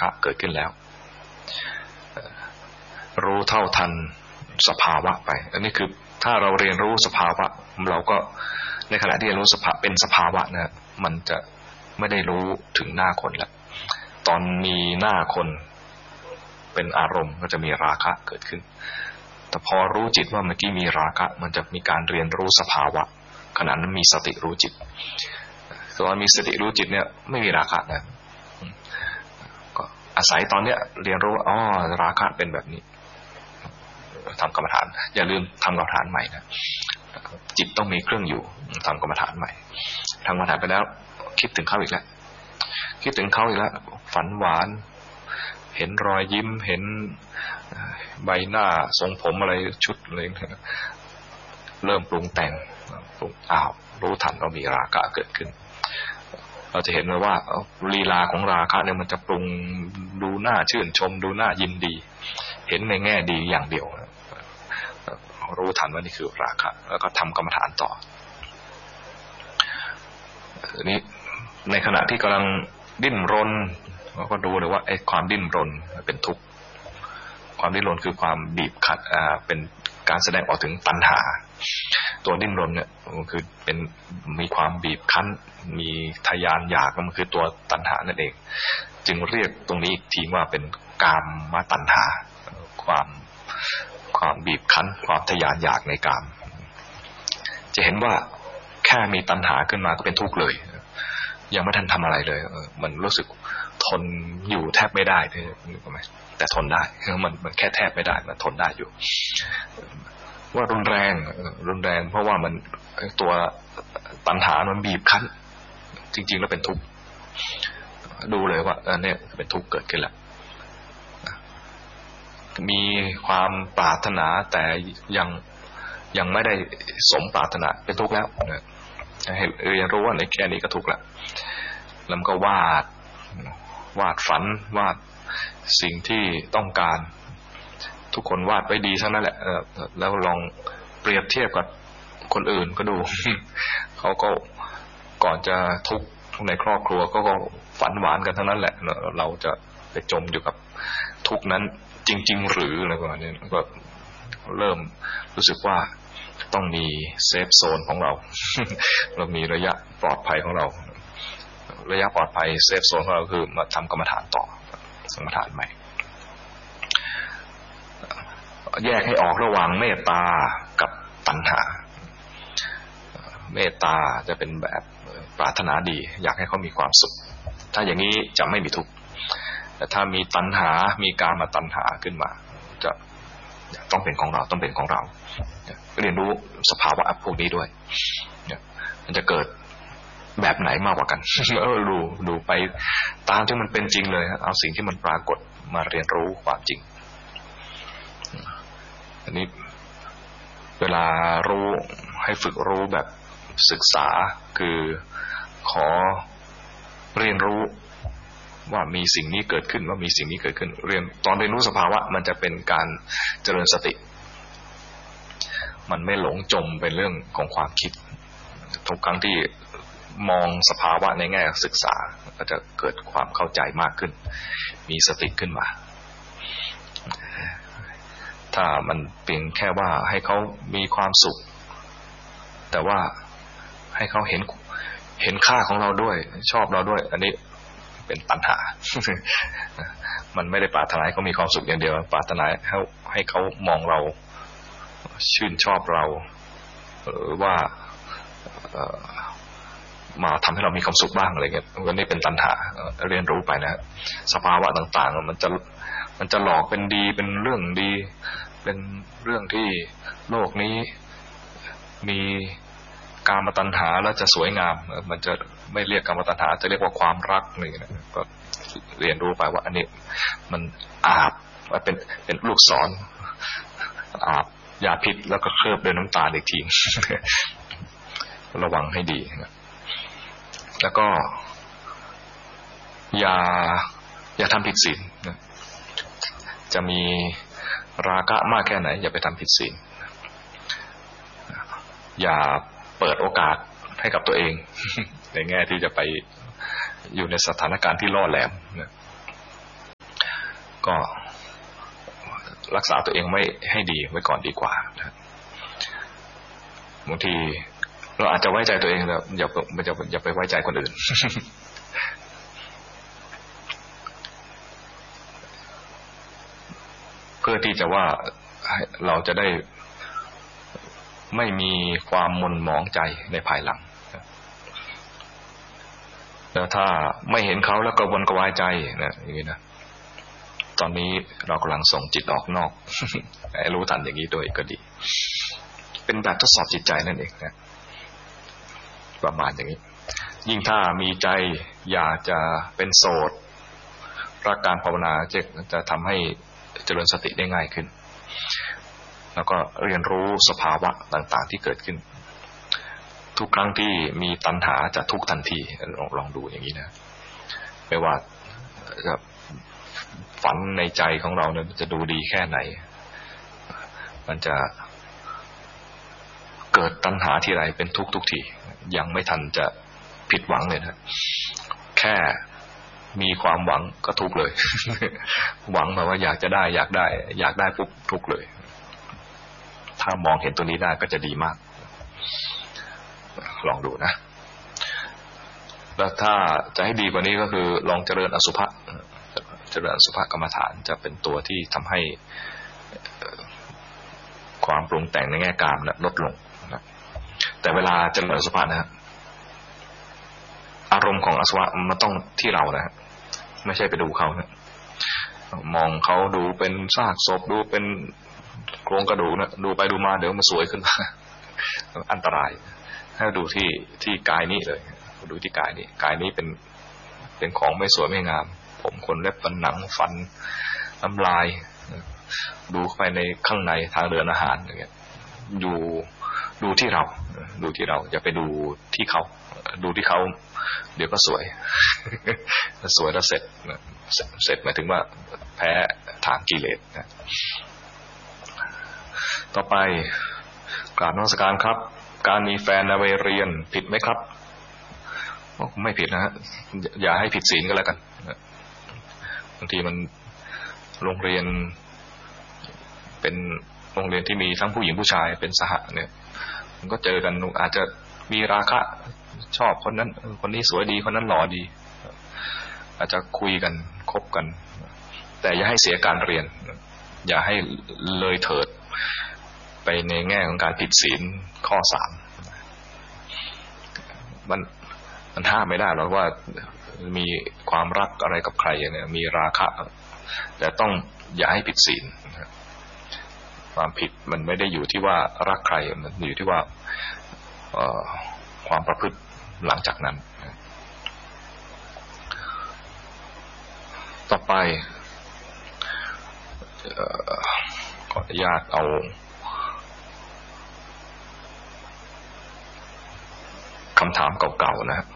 คะเกิดขึ้นแล้วรู้เท่าทันสภาวะไปอันนี้คือถ้าเราเรียนรู้สภาวะเราก็ในขณะที่เรียนรู้เป็นสภาวะนะมันจะไม่ได้รู้ถึงหน้าคนแล้วตอนมีหน้าคนเป็นอารมณ์ก็จะมีราคะเกิดขึ้นแต่พอรู้จิตว่าเมื่อกี้มีราคะมันจะมีการเรียนรู้สภาวะขณะนั้นมีสติรู้จิตตอนมีสติรู้จิตเนี่ยไม่มีราคะนะก็อาศัยตอนเนี้ยเรียนรู้อ๋อราคะเป็นแบบนี้ทำกรรมฐานอย่าลืมทำกรรมฐานใหม่นะจิตต้องมีเครื่องอยู่ทำกรรมฐานใหม่ทำกรรมฐานไปแล้วคิดถึงเขาอีกแล้วคิดถึงเขาอีกแล้วฝันหวานเห็นรอยยิ้มเห็นใบหน้าทรงผมอะไรชุดอะไรเริ่มปรุงแต่งอ้าวรู้ทันว่ามีราคะเกิดขึ้นเราจะเห็นเลยว่าลีลาของราคะเนี่ยมันจะปรุงดูหน้าชื่นชมดูหน้ายินดีเห็นในแง่ดีอย่างเดียวรู้ทันว่านี่คือราคะแล้วก็ทำกรรมฐานต่อนี้ในขณะที่กำลังดิ้นรนเราก็ดูเลยว่าไอ้ความดิ้นรนเป็นทุกข์ความดิ้นรนคือความบีบคั้นเป็นการแสดงออกถึงตัณหาตัวดิ้นรนเนี่ยมันคือเป็นมีความบีบคั้นมีทะยานอยากมันคือตัวตัณหานั่นเองจึงเรียกตรงนี้อีกทีว่าเป็นกามตัณหาความบีบคั้นความทะยานอยากในกามจะเห็นว่าแค่มีตัณหาขึ้นมาก็เป็นทุกข์เลยยังไม่ทันทำอะไรเลยมันรู้สึกทนอยู่แทบไม่ได้แต่ทนได้มันแค่แทบไม่ได้มันทนได้อยู่ว่ารุนแรงเพราะว่ามันตัวตัณหามันบีบคั้นจริงๆแล้วเป็นทุกข์ดูเลยว่าเนี่ยเป็นทุกข์เกิดขึ้นแล้วมีความปรารถนาแต่ยังไม่ได้สมปรารถนาเป็นทุกข์แล้วให้เรียนรู้ว่าในแค่นี้ก็ทุกข์แล้วแล้วมันก็วาดฝันวาดสิ่งที่ต้องการทุกคนวาดไว้ดีทั้งนั้นแหละแล้วลองเปรียบเทียบกับคนอื่นก็ดู เขาก็ก่อนจะทุกข์ในครอบครัวก็ฝันหวานกันทั้งนั้นแหละเราจะไปจมอยู่กับทุกข์นั้นจริงๆหรืออะไรประมาณนี้ก็เริ่มรู้สึกว่าต้องมีเซฟโซนของเรา เรามีระยะปลอดภัยของเราระยะปลอดภัยเซฟโซนของเราคือมาทำกรรมฐานต่อกรรมฐานใหม่แยกให้ออกระหว่างเมตตากับตัณหาเมตตาจะเป็นแบบปรารถนาดีอยากให้เขามีความสุขถ้าอย่างนี้จะไม่มีทุกข์แต่ถ้ามีตัณหามีกามตัณหาขึ้นมาจะต้องเป็นของเราต้องเป็นของเราเรียนรู้สภาวะพวกนี้ด้วยมันจะเกิดแบบไหนมากกว่ากัน ดูไปตามที่มันเป็นจริงเลยเอาสิ่งที่มันปรากฏมาเรียนรู้ความจริงอันนี้เวลารู้ให้ฝึกรู้แบบศึกษาคือขอเรียนรู้ว่ามีสิ่งนี้เกิดขึ้นว่ามีสิ่งนี้เกิดขึ้นตอนเรียนรู้สภาวะมันจะเป็นการเจริญสติมันไม่หลงจมเป็นเรื่องของความคิดทุกครั้งที่มองสภาวะในแง่ศึกษาก็จะเกิดความเข้าใจมากขึ้นมีสติขึ้นมาถ้ามันเพียงแค่ว่าให้เขามีความสุขแต่ว่าให้เขาเห็นค่าของเราด้วยชอบเราด้วยอันนี้เป็นตัณหา มันไม่ได้ปรารถนาให้เขามีความสุขอย่างเดียวปรารถนาให้เขามองเราชื่นชอบเราว่ามาทำให้เรามีความสุขบ้างอะไรเงี้ยวันนี้เป็นตัณหาเรียนรู้ไปนะสภาวะต่างๆมันจะหลอกเป็นดีเป็นเรื่องดีเป็นเรื่องที่โลกนี้มีกามตัณหาแล้วจะสวยงามมันจะไม่เรียกกามตัณหาจะเรียกว่าความรักนี่นะก็เรียนรู้ไปว่าอันนี้มันอาบว่าเป็นลูกศรอาบยาพิษแล้วก็เคลือบด้วยน้ำตาลอีกทีระวังให้ดีนะแล้วก็อย่าทำผิดศีลนะจะมีราคะมากแค่ไหนอย่าไปทำผิดศีลอย่าเปิดโอกาสให้กับตัวเองในแง่ที่จะไปอยู่ในสถานการณ์ที่ล่อแหลมนะก็รักษาตัวเองไม่ให้ดีไว้ก่อนดีกว่าบางทีเราอาจจะไว้ใจตัวเองแต่อย่าไปไว้ใจคนอื่น เพื่อที่จะว่าเราจะได้ไม่มีความหม่นหมองใจในภายหลังแล้วถ้าไม่เห็นเขาแล้วก็วนกระวายใจนะอย่างนี้นะตอนนี้เรากำลังส่งจิตออกนอก ให้รู้ทันอย่างนี้ด้วยก็ดีเป็นแบบทดสอบจิตใจนั่นเองนะประมาณอย่างนี้ยิ่งถ้ามีใจอยากจะเป็นโสดรักการภาวนาจะทำให้เจริญสติได้ง่ายขึ้นแล้วก็เรียนรู้สภาวะต่างๆที่เกิดขึ้นทุกครั้งที่มีตัณหาจะทุกข์ทันทีลองดูอย่างนี้นะไม่ว่าฝันในใจของเราเนี่ยจะดูดีแค่ไหนมันจะเกิดตัณหาทีไรเป็นทุกข์ทุกทียังไม่ทันจะผิดหวังเลยนะแค่มีความหวังก็ทุกข์เลย หวังแบบว่าอยากจะได้อยากได้ปุ๊บทุกข์เลยถ้ามองเห็นตัวนี้ได้ก็จะดีมากลองดูนะแล้วถ้าจะให้ดีกว่านี้ก็คือลองเจริญอสุภะกรรมฐานจะเป็นตัวที่ทำให้ความปรุงแต่งในแง่กามลดลงนะแต่เวลาเจริญอสุภะนะอารมณ์ของอสุภะมันต้องที่เรานะไม่ใช่ไปดูเขานะมองเขาดูเป็นซากศพดูเป็นโครงกระดูกนะดูไปดูมาเดี๋ยวมันสวยขึ้นมาอันตรายให้ดูที่กายนี้เลยดูที่กายนี้เป็นของไม่สวยไม่งามผมขนเล็บฟันหนังฟันน้ำลายดูเข้าไปในข้างในทางเดินอาหารอย่างเงี้ยดูที่เราอย่าไปดูที่เขาดูที่เขาเดี๋ยวก็สวย สวยแล้วเสร็จหมายถึงว่าแพ้ทางกิเลสนะต่อไปกราบนมัสการครับการมีแฟนในวัยเรียนผิดไหมครับไม่ผิดนะฮะอย่าให้ผิดศีลก็แล้วกันบางทีมันโรงเรียนเป็นโรงเรียนที่มีทั้งผู้หญิงผู้ชายเป็นสหะเนี่ยมันก็เจอกันอาจจะมีราคะชอบคนนั้นคนนี้สวยดีคนนั้นหล่อดีอาจจะคุยกันคบกันแต่อย่าให้เสียการเรียนอย่าให้เลยเถิดไปในแง่ของการผิดศีลข้อ3มันห้ามไม่ได้หรอกว่ามีความรักอะไรกับใครเนี่ยมีราคะแต่ต้องอย่าให้ผิดศีลความผิดมันไม่ได้อยู่ที่ว่ารักใครมันอยู่ที่ว่าความประพฤติหลังจากนั้นต่อไปขออนุญาตเอาคำถามเก่าๆนะ